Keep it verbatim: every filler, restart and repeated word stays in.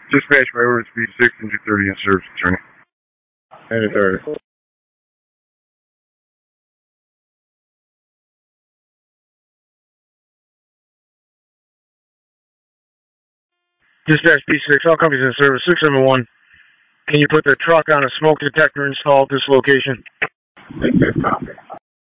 Dispatch by order speed six, engine thirty in service, attorney. Engine thirty. Dispatch B six, all companies in service, six seven one. Can you put the truck on a smoke detector installed at this location? Take this copy.